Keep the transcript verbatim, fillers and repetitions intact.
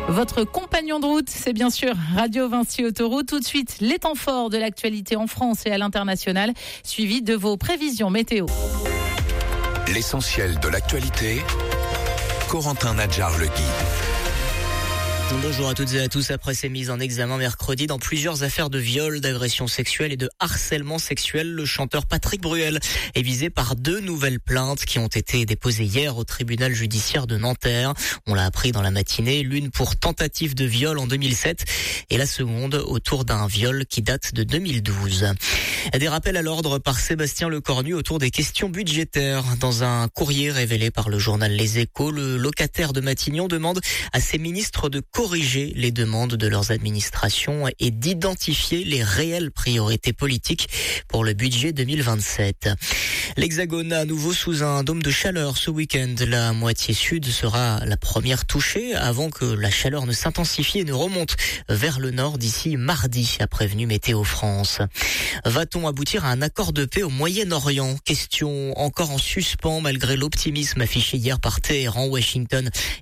Votre compagnon de route, c'est bien sûr Radio Vinci Autoroute. Tout de suite, les temps forts de l'actualité en France et à l'international, suivi de vos prévisions météo. L'essentiel de l'actualité, Corentin Nadjar-Le Gui. Bonjour à toutes et à tous. Après ces mises en examen mercredi dans plusieurs affaires de viol, d'agression sexuelle et de harcèlement sexuel, le chanteur Patrick Bruel est visé par deux nouvelles plaintes qui ont été déposées hier au tribunal judiciaire de Nanterre. On l'a appris dans la matinée, l'une pour tentative de viol en deux mille sept et la seconde autour d'un viol qui date de deux mille douze. Des rappels à l'ordre par Sébastien Lecornu autour des questions budgétaires. Dans un courrier révélé par le journal Les Échos, le locataire de Matignon demande à ses ministres de corriger les demandes de leurs administrations et d'identifier les réelles priorités politiques pour le budget deux mille vingt-sept. L'Hexagone à nouveau sous un dôme de chaleur ce week-end. La moitié sud sera la première touchée avant que la chaleur ne s'intensifie et ne remonte vers le nord d'ici mardi, a prévenu Météo France. Va-t-on aboutir à un accord de paix au Moyen-Orient? Question encore en suspens malgré l'optimisme affiché hier par Téhéran, Washington